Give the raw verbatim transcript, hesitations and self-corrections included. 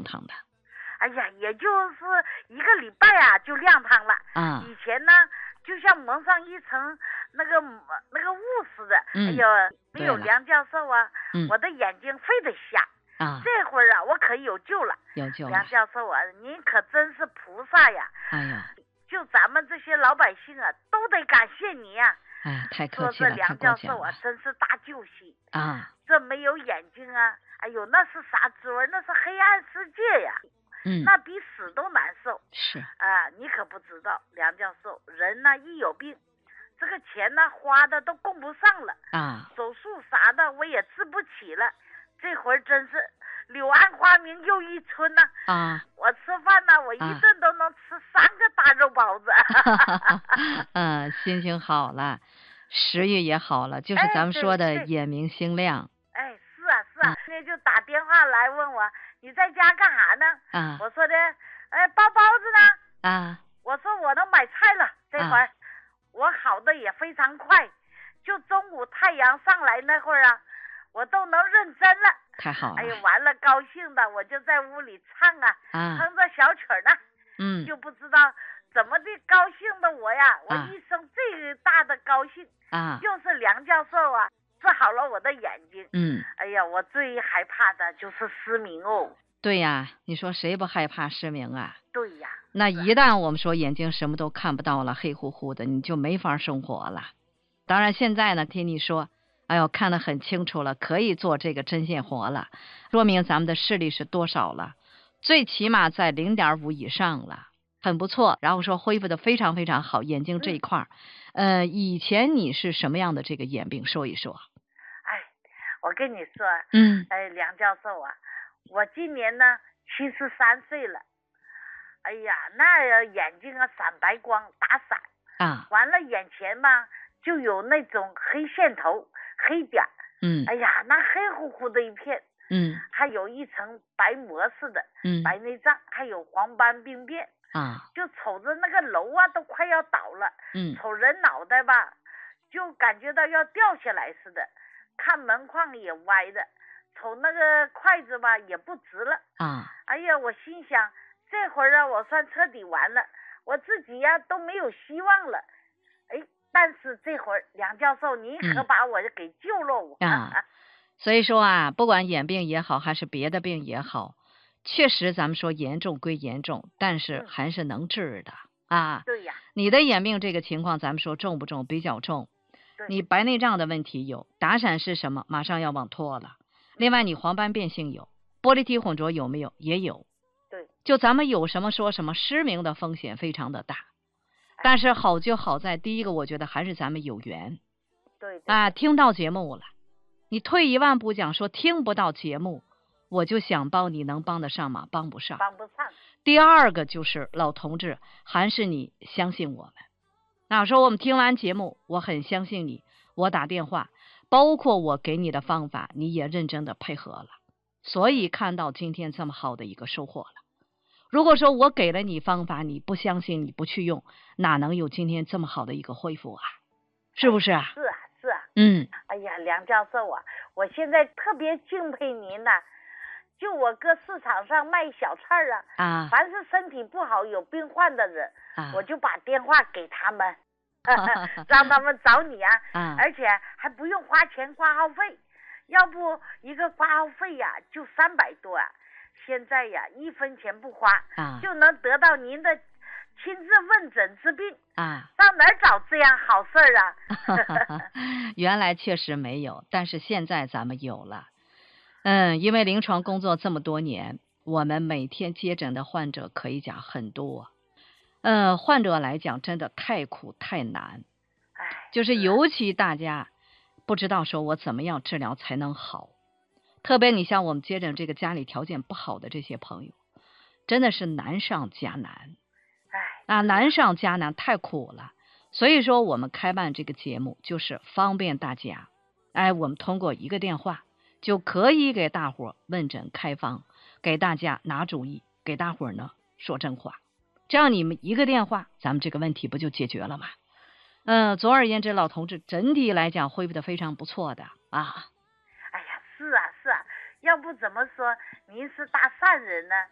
亮堂的？ 哎呀，也就是一个礼拜啊就亮堂了。 啊， 以前呢，就像蒙上一层那个那个雾似的。 嗯、 哎呦，没有梁教授啊， 嗯、 我的眼睛非得瞎。 啊， 这会儿啊，我可有救了。 有救了。 梁教授啊，您可真是菩萨呀！ 哎呦， 就咱们这些老百姓啊，都得感谢你呀、 啊！哎呀，太客气了， 说这梁教授啊，真是大救星啊！ 这没有眼睛啊，哎呦，那是啥滋味？那是黑暗世界呀！ 嗯， 那比死都难受。 是啊，你可不知道，梁教授，人呢一有病，这个钱呢花的都供不上了啊， 手术啥的我也治不起了。这会儿真是柳暗花明又一村呐、 啊！啊， 我吃饭呢，我一顿都能吃三个大肉包子。 嗯，心情好了，食欲也好了，就是咱们说的眼明心亮。 哎，是啊是啊，那、啊、就打电话来问我你在家干啥呢？ 啊， 我说的，哎，包包子呢？ 啊， 我说我都买菜了，这会儿、啊、我好的也非常快，就中午太阳上来那会儿啊。我都能认真了， 太好了！ 哎呀，完了，高兴的我就在屋里唱啊， 啊哼着小曲呢， 嗯， 就不知道怎么的高兴的我呀，我一生最大的高兴啊， 就是梁教授啊治好了我的眼睛。 嗯， 哎呀，我最害怕的就是失明哦。 对呀，你说谁不害怕失明啊？ 对呀， 那一旦我们说眼睛什么都看不到了，黑乎乎的，你就没法生活了。当然现在呢，听你说。哎呦，看得很清楚了，可以做这个针线活了，说明咱们的视力是多少了？最起码在零点五以上了，很不错。然后说恢复的非常非常好，眼睛这一块儿，嗯、呃，以前你是什么样的这个眼病？说一说。 哎，我跟你说， 嗯， 哎，梁教授啊，我今年呢七十三岁了，哎呀，那眼睛啊闪白光，打闪啊， 完了眼前嘛就有那种黑线头。黑点， 嗯， 哎呀，那黑乎乎的一片， 嗯， 还有一层白膜似的， 嗯， 白内障，还有黄斑病变啊， 就瞅着那个楼啊都快要倒了， 嗯， 瞅人脑袋吧，就感觉到要掉下来似的，看门框也歪的，瞅那个筷子吧也不直了啊， 哎呀，我心想这会儿啊，我算彻底完了，我自己呀、啊、都没有希望了，哎。但是这会儿梁教授您可把我给救了我、 嗯、啊，所以说啊，不管眼病也好还是别的病也好，确实咱们说严重归严重，但是还是能治的、 嗯、 啊。 对呀， 你的眼病这个情况咱们说重不重？比较重。你白内障的问题有，打闪是什么？马上要往脱了。另外你黄斑变性有，玻璃体混浊有没有？也有。 对， 就咱们有什么说什么，失明的风险非常的大。但是好就好在，第一个我觉得还是咱们有缘， 对, 对啊，听到节目了。你退一万步讲，说听不到节目，我就想帮你能帮得上吗？帮不上， 帮不上。 第二个就是老同志，还是你相信我们。那说我们听完节目，我很相信你，我打电话，包括我给你的方法，你也认真的配合了，所以看到今天这么好的一个收获了。如果说我给了你方法，你不相信，你不去用，哪能有今天这么好的一个恢复啊？是不是啊？ 是啊，是啊。 嗯。 哎呀，梁教授啊，我现在特别敬佩您呐、啊。就我搁市场上卖小菜啊， 啊， 凡是身体不好有病患的人， 啊、 我就把电话给他们，让他们找你啊， 啊， 而且还不用花钱挂号费，要不一个挂号费呀、啊、就三百多啊。现在呀，一分钱不花、 啊、 就能得到您的亲自问诊治病啊， 上哪儿找这样好事儿啊？ 原来确实没有，但是现在咱们有了。嗯，因为临床工作这么多年，我们每天接诊的患者可以讲很多。嗯，患者来讲真的太苦太难， 哎， 就是尤其大家不知道说我怎么样治疗才能好。特别你像我们接诊这个家里条件不好的这些朋友，真的是难上加难，啊，难上加难，太苦了。所以说我们开办这个节目就是方便大家，哎，我们通过一个电话就可以给大伙问诊开方，给大家拿主意，给大伙呢说真话。这样你们一个电话，咱们这个问题不就解决了吗？嗯，总而言之，老同志整体来讲恢复的非常不错的啊。 哎呀，是啊是啊，要不怎么说您是大善人呢？